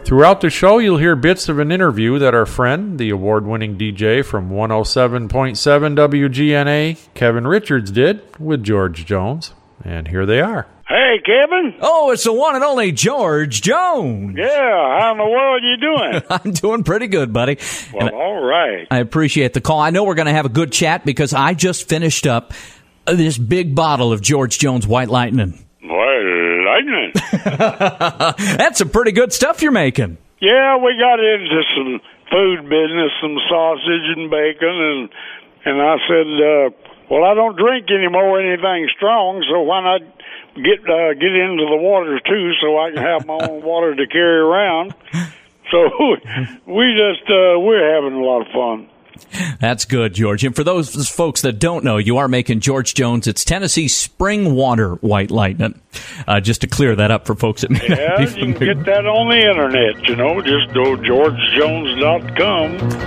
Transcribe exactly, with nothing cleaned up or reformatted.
Throughout the show, you'll hear bits of an interview that our friend, the award-winning D J from one oh seven point seven W G N A, Kevin Richards, did with George Jones. And here they are. Hey, Kevin. Oh, it's the one and only George Jones. Yeah, how in the world are you doing? I'm doing pretty good, buddy. Well, and all right. I appreciate the call. I know we're going to have a good chat because I just finished up this big bottle of George Jones White Lightning. White Lightning? That's some pretty good stuff you're making. Yeah, we got into some food business, some sausage and bacon, and and I said, uh, well, I don't drink anymore anything strong, so why not get uh, get into the water too, so I can have my own water to carry around. So we just uh, we're having a lot of fun. That's good, George. And for those folks that don't know, you are making George Jones. It's Tennessee Spring Water White Lightning. Uh, just to clear that up for folks that may yeah, not be you familiar. can get that on the internet. You know, just go george jones dot com.